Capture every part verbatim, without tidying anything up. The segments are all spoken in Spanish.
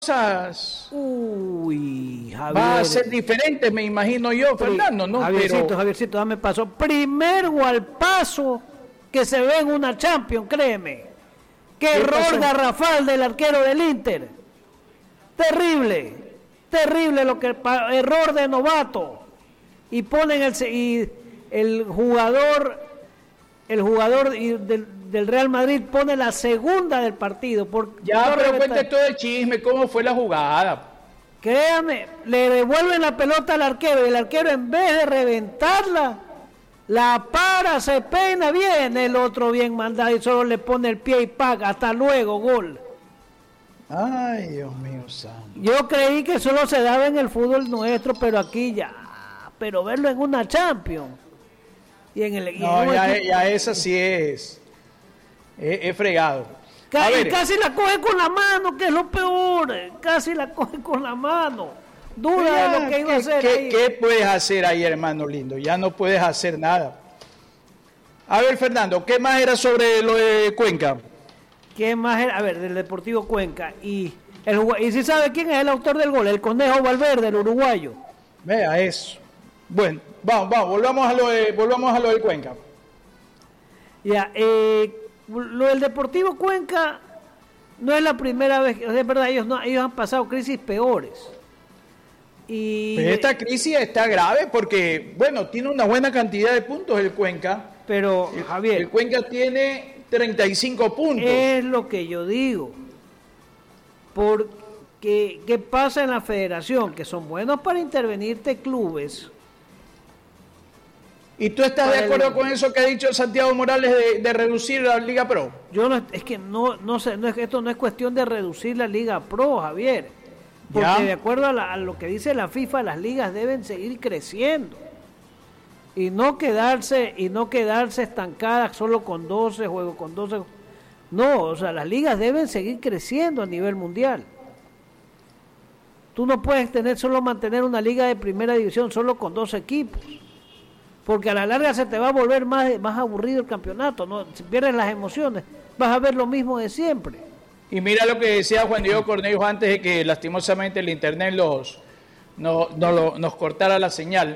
cosas Uy, Javier. va a ser diferente, me imagino yo, Fernando, ¿no? Javiercito, Pero Javiercito, dame paso. Primer paso que se ve en una Champions, créeme. Qué error pasó? garrafal del arquero del Inter. Terrible, terrible lo que pa, error de novato. Y ponen el y el jugador, el jugador del, del Real Madrid pone la segunda del partido. Por, ya, por pero reventar. cuente todo el chisme, cómo fue la jugada. Créame, le devuelven la pelota al arquero y el arquero en vez de reventarla, la para, se peina, viene el otro bien mandado y solo le pone el pie y paga. Hasta luego, gol. Ay, Dios mío santo. Yo creí que solo se daba en el fútbol nuestro, pero aquí ya, pero verlo en una Champions. Y en el, y No, en ya, equipo, ya esa sí es, es, es fregado. ca, A y ver, casi la coge con la mano, que es lo peor. Casi la coge con la mano. Duda ya, de lo que iba a ¿qué, hacer qué, ahí. ¿qué puedes hacer ahí, hermano lindo? Ya no puedes hacer nada. A ver, Fernando, ¿qué más era sobre lo de Cuenca? ¿Quién más era? A ver, del Deportivo Cuenca. Y el y si sabe quién es el autor del gol, el Conejo Valverde, el uruguayo. Vea eso. Bueno, vamos, vamos, volvamos a lo de, volvamos a lo de Cuenca. Ya, eh, lo del Deportivo Cuenca no es la primera vez, es verdad, ellos no, ellos han pasado crisis peores. Y Pero esta crisis está grave porque, bueno, tiene una buena cantidad de puntos el Cuenca. pero El, Javier, el Cuenca tiene treinta y cinco puntos. es lo que yo digo. Porque ¿qué pasa en la federación? Que son buenos para intervenirte clubes. ¿Y tú estás de Para acuerdo el- con eso que ha dicho Santiago Morales de, de reducir la Liga Pro? Yo no, es que no, no sé, no es que esto no es cuestión de reducir la Liga Pro, Javier. Porque Ya. de acuerdo a, la- a lo que dice la FIFA, las ligas deben seguir creciendo. Y no quedarse, y no quedarse estancadas solo con doce juegos, con doce. No, o sea, las ligas deben seguir creciendo a nivel mundial. Tú no puedes tener solo mantener una liga de primera división solo con dos equipos. Porque a la larga se te va a volver más, más aburrido el campeonato, ¿no? Si pierdes las emociones, vas a ver lo mismo de siempre. Y mira lo que decía Juan Diego Cornellos antes de que lastimosamente el internet los, no, no lo- nos cortara la señal.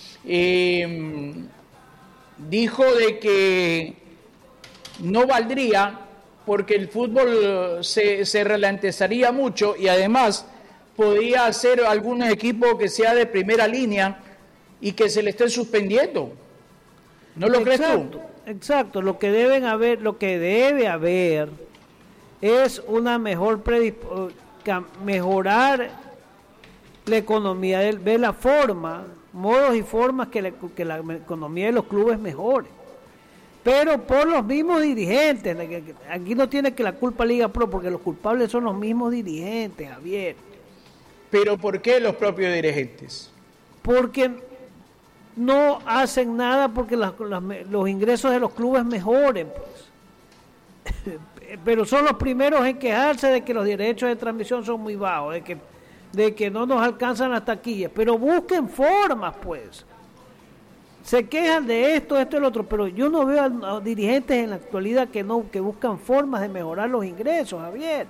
Eh, dijo de que no valdría porque el fútbol se, se ralentizaría mucho y además podría hacer algún equipo que sea de primera línea y que se le esté suspendiendo. ¿No lo crees Exacto, tú? exacto. Lo que deben haber, lo que debe haber es una mejor predispo- cam- mejorar la economía, del- ver la forma, modos y formas que, la- que la economía de los clubes mejore. Pero por los mismos dirigentes, de que- que aquí no tiene que la culpa Liga Pro, porque los culpables son los mismos dirigentes, Javier. Pero ¿por qué los propios dirigentes? Porque no hacen nada porque las- las- los ingresos de los clubes mejoren, pues. Pero son los primeros en quejarse de que los derechos de transmisión son muy bajos, de que, de que no nos alcanzan las taquillas, pero busquen formas, pues. Se quejan de esto, esto y lo otro, pero yo no veo a, a dirigentes en la actualidad que no que buscan formas de mejorar los ingresos, Javier.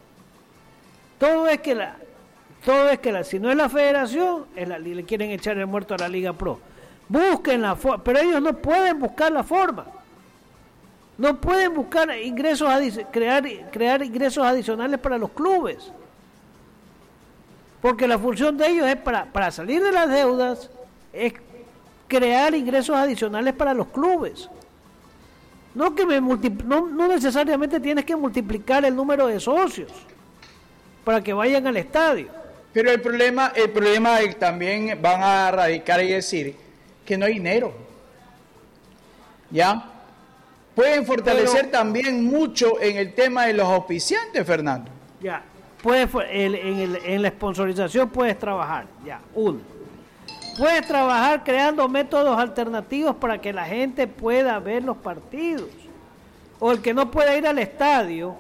Todo es que la todo es que la, si no es la federación, es la, le quieren echar el muerto a la Liga Pro. Busquen la forma, pero ellos no pueden buscar la forma. No pueden buscar ingresos adic- crear crear ingresos adicionales para los clubes. Porque la función de ellos es para, para salir de las deudas, es crear ingresos adicionales para los clubes. No que me multipl- no, no necesariamente tienes que multiplicar el número de socios para que vayan al estadio. Pero el problema, el problema es que también van a radicar y decir que no hay dinero. ¿Ya? Pueden fortalecer Pero- también mucho en el tema de los auspiciantes, Fernando. Ya, puedes, el- en, el- en la sponsorización puedes trabajar, ya, uno. Puedes trabajar creando métodos alternativos para que la gente pueda ver los partidos. O el que no pueda ir al estadio,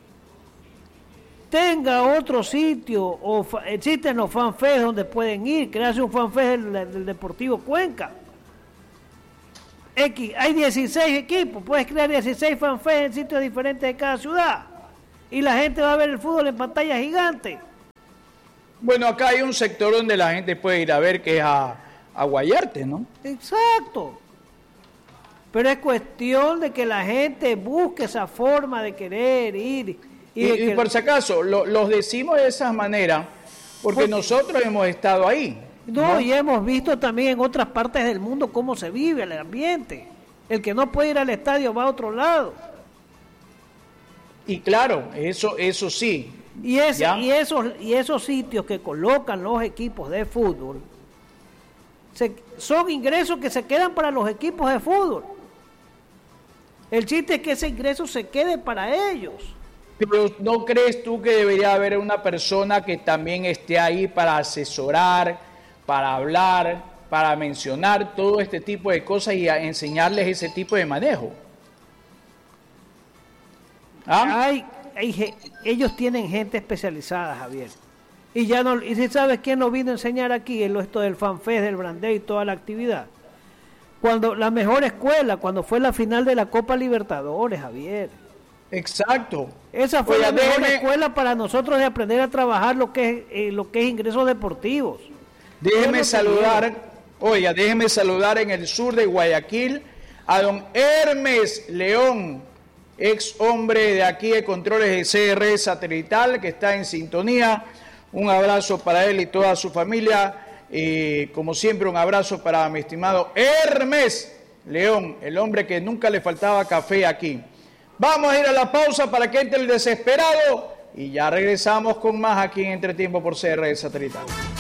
tenga otro sitio, o fa- existen los fanfests donde pueden ir, crearse un fanfest del, del Deportivo Cuenca. X, hay dieciséis equipos, puedes crear dieciséis fanfests en sitios diferentes de cada ciudad. Y la gente va a ver el fútbol en pantalla gigante. Bueno, acá hay un sector donde la gente puede ir a ver, que es a, a Guayarte, ¿no? Exacto. Pero es cuestión de que la gente busque esa forma de querer ir. Y, Y, de y que... por si acaso, lo, los decimos de esa manera porque, porque nosotros hemos estado ahí. No, ¿no? Y hemos visto también en otras partes del mundo cómo se vive el ambiente. El que no puede ir al estadio va a otro lado. Y claro, eso, eso sí. Y, ese, y, esos, y esos sitios que colocan los equipos de fútbol se, son ingresos que se quedan para los equipos de fútbol. El chiste es que ese ingreso se quede para ellos. Pero ¿no crees tú que debería haber una persona que también esté ahí para asesorar, para hablar, para mencionar todo este tipo de cosas y a enseñarles ese tipo de manejo? ¿Ah? Hay, hay, ellos tienen gente especializada, Javier. Y ya no, y si sabes quién nos vino a enseñar aquí en lo esto del FanFest, del Brandé y toda la actividad. Cuando la mejor escuela, cuando fue la final de la Copa Libertadores, Javier. Exacto. Esa fue Oye, la mejor déjeme, escuela para nosotros de aprender a trabajar lo que es eh, lo que es ingresos deportivos. Déjeme saludar, oiga, déjeme saludar en el sur de Guayaquil a don Hermes León, ex hombre de aquí de controles de C R Satelital, que está en sintonía. Un abrazo para él y toda su familia. Y como siempre, un abrazo para mi estimado Hermes León, el hombre que nunca le faltaba café aquí. Vamos a ir a la pausa para que entre el desesperado y ya regresamos con más aquí en Entretiempo por C R Satelital.